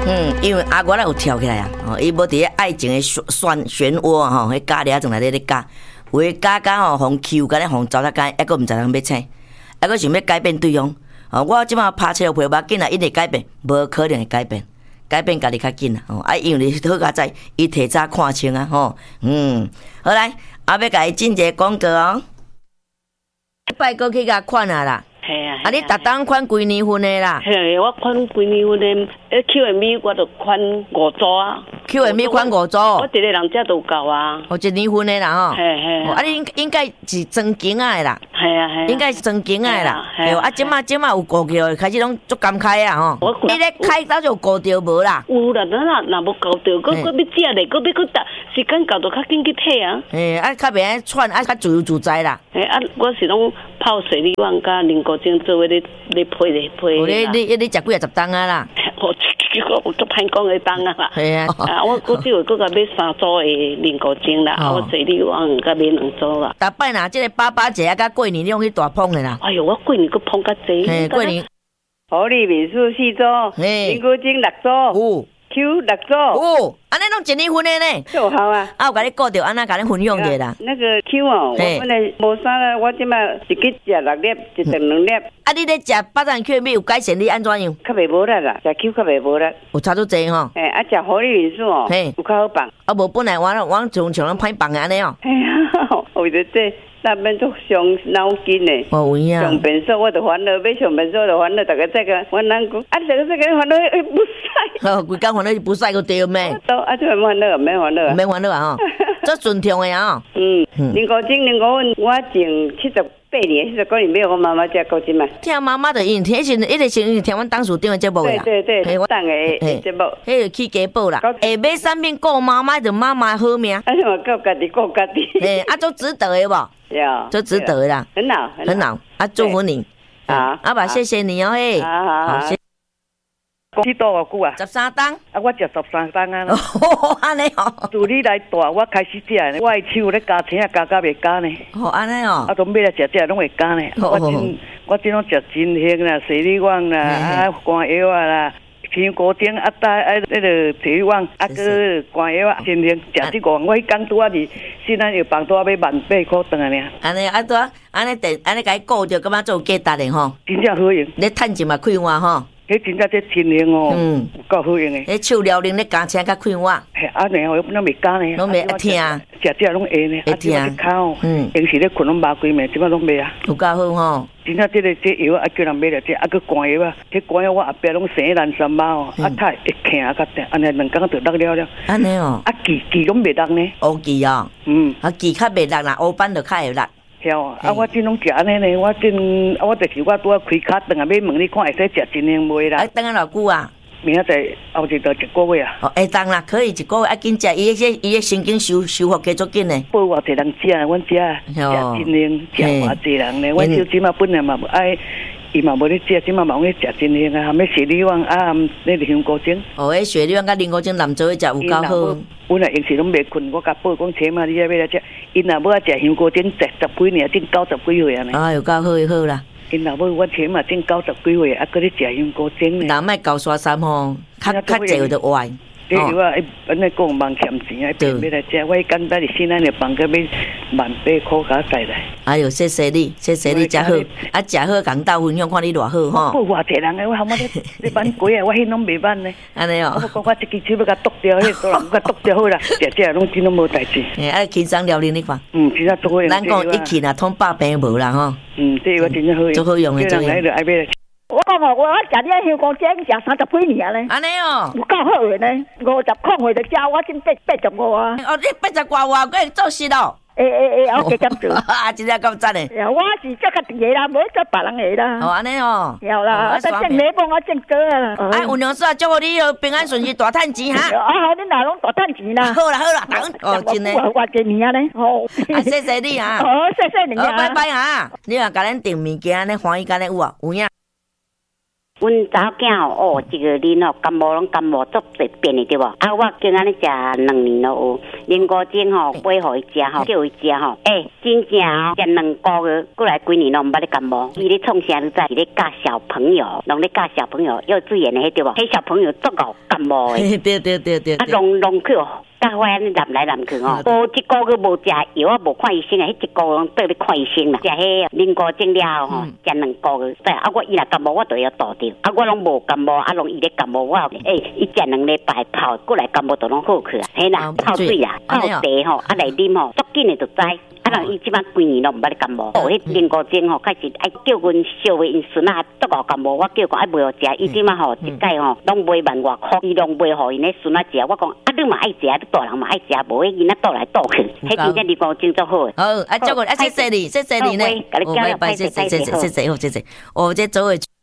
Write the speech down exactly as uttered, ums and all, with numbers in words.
嗯，因为阿我咧有跳起来啊，哦，伊无伫咧爱情的漩漩涡吼，迄咖喱啊，正来咧咧加，有诶加加吼，互 Q，甲咧互糟蹋干，抑个毋知人要请，抑个想要改变对方。哦，我即马拍车皮把紧啊，一定改变，无可能会改变，改变家己较紧啊。哦，啊，因为好佳哉，伊提早看清啊，吼，嗯，好来，啊要甲伊进一个广告哦，拜过去甲款啊啦。 系啊， 啊！你逐当款几年份的啦？ 嘿，我款几年份的，诶 Q M V 我就款五组啊。 Q M V 款五组， 我一个人遮都有够啊。 哦，一年份的啦吼。 嘿嘿。 啊，你应应该是装景仔的啦。 系啊系。 应该是装景仔的啦。对啊，即马即马有顾着，开始拢足敢开啊吼。你咧开早就顾着无啦？ 有啦，咱若若无顾着，佮佮要食咧，佮要佮搭时间到就较紧去退啊。 嘿，啊，较袂爱喘，啊，较自由自在啦。 嘿，啊，我是拢泡水利网甲零古精做伙咧咧配咧配。 哦，你你你食几啊十担啊啦？ 我我有足歹讲的当啊啦。系啊。啊，我我只有佮甲买三组的零古精啦，啊，我水利网甲买两组啦。 逐摆若即个爸爸节啊，甲过年你用去大捧的啦。 哎哟，我过年佮捧较济。 嘿，过年。 好利民宿四组，零古精六组。有。Q 六组哦，安尼拢一年份的呢， 就好啊。 啊，有甲你顾着，安那甲你分享者啦。 那个 Q 哦，我本来无啥啦，我即摆一日食六粒，一顿两粒。 啊，你咧食八珍 Q 有改善你安怎样？ 较袂无力啦，食 Q 较袂无力。 有差足济吼。 诶，啊食好利民宿哦，有较好放。 啊，无本来我我像像咱歹放的安尼哦。 哎呀，为着这。那边都伤脑筋嘞， 哦有影。 上便所我就烦恼，要上便所就烦恼，大家再个我难讲，啊，这个这个烦恼不使。 哦，规工烦恼不使个对咩？ 都啊，这烦恼免烦恼， 免烦恼啊吼，足顺畅的啊。 嗯，零五斤零五份，我种七十八年，七十九年买我妈妈家古精嘛。 听妈妈的因，迄时一直是听阮当属顶的节目啦。对对对，我当个节目， 迄个起家宝啦。下买产品顾妈妈就妈妈好命。 啊，什么顾家己顾家己。 嘿，啊，足值得的无？就值得啦， 很好， 很好啊！祝福你， 好， 阿爸，谢谢你哦，嘿， 好好好， 谢。 你多偌久啊？ 十三档， 啊，我食十三档啊。 哦，安尼哦。 自你来大，我开始食呢，我的手咧加青啊，加加袂加呢。 哦，安尼哦。 啊，都买来食食拢会加呢。我真我真拢食真香啦，水利网啦，啊，肝药啊啦。香菇精啊，带啊，那个体网啊，个肝药啊，真香，食这个我迄工拄啊是，现在又房拄啊要万八块顿啊呢。 安尼啊，拄啊，安尼电，安尼甲伊顾着，感觉做价值的吼。 真正好用。 你趁钱嘛开碗吼。 迄真正这真香哦。嗯。够好用的。 迄手撩灵咧加青甲开碗。 嘿，啊，然后拢袂加呢。 拢袂听。 食食拢会呢。 会听。 口。嗯。平时咧困拢麻几暝，即摆拢袂啊。 有够好吼。 真正这个这药啊，叫人买了这，啊，佮肝药啊，这肝药我后壁拢生烂三包哦，啊，太会疼啊，甲定，安尼两工就落了了。 安尼哦。 啊，记记拢袂落呢。 乌记哦。嗯。啊，记较袂落啦，乌斑就较会落。 晓啊！啊，我真拢食安尼呢，我真，啊，我就是我拄啊开卡顿啊，要问你看会使食真香袂啦？ 啊，等下偌久啊？ 明仔载后一到一个月啊。 哦，会当啦，可以一个月啊，紧食，伊迄伊迄神经修修复加足紧呢。 报偌济人食，阮食食真香，食偌济人呢。阮小姊嘛本来嘛爱，伊嘛无咧食，即嘛嘛去食真香啊，含要雪里旺啊，那个香菇精。 哦，迄雪里旺甲零菇精南做伙食有够好。 阮啊用时拢袂困，我甲报讲车嘛，你要来食，因若要食香菇精，十十几年，正九十几岁啊呢。 啊，有够好好啦。 因若要我车嘛，正九十几岁，啊，搁咧食香菇精呢。 若莫高山山吼，较较济就歪。 这药啊，安尼讲忙欠钱啊，变要来食。我简单的现在就放个要万八块加载来。 哎呦，谢谢你，谢谢你，食好，啊，食好，共斗分享，看你偌好吼。 报偌济人诶，我喊我咧咧挽鬼啊，我迄拢袂挽呢。 安尼哦。 我讲我一支手要甲剁掉，迄都人甲剁掉好啦，食食拢真拢无代志。 诶，啊，轻松料理你看。 嗯，真正做好用。 咱讲一气若通百病无啦吼。 嗯，这个真正好用。 做好用诶，做用。 来就爱买来。 我讲哦，我食你香菇精食三十几年咧。 安尼哦， 有够好诶呢，五十块回就食，我真八八十五啊。 哦，你八十外外，佫做事咯。 诶诶诶，我加减做。 啊，真正够赞诶。 我是做家己诶啦，无做别人诶啦。 哦，安尼哦。 有啦，但正礼帮我正哥啊。 哎，有娘子啊，祝福你平安顺利，大趁钱哈。 啊好，你哪拢大趁钱啦？ 好啦好啦，等哦，真诶。 我几年啊咧？好。 啊，谢谢你啊。 好，谢谢你啊。 拜拜啊！你若甲咱订物件，安尼欢喜甲咱有啊，有影。 阮查某囝吼，哦，一个人吼，感冒拢感冒足侪变的对无？啊，我今安尼食两年咯，有啉古精吼，买互伊食吼，叫伊食吼，诶，真正哦，食两个月，过来几年拢毋捌咧感冒。伊咧创啥？你知？伊咧教小朋友，拢咧教小朋友幼稚园的迄对无？迄小朋友足够感冒的。 对对对对。 啊，弄弄去哦。甲我安尼南来南去哦，无一个月无食药啊，无看医生啊，迄一个月倒咧看医生啦。食迄啉古精了吼，食两个月，对啊，我伊若感冒，我就要倒掉。啊，我拢无感冒，啊，拢伊咧感冒，我诶，伊食两礼拜泡，过来感冒就拢好去啊。嘿啦，泡水啦，泡茶吼，啊来啉吼，足紧诶就知。啊，人伊即摆几年拢毋捌咧感冒。哦，迄啉古精吼，开始爱叫阮小妹因孙啊，足够感冒，我叫讲爱买互食，伊即摆吼一届吼，拢买万外箍，伊拢买互因咧孙啊食。我讲啊，你嘛爱食，你大人嘛爱食，无迄囡仔倒来倒去，迄真正啉古精足好。好， 啊，照顾啊，谢谢你，谢谢你呢。 我拜拜，谢谢， 谢谢，谢谢，好，谢谢。哦，这做诶。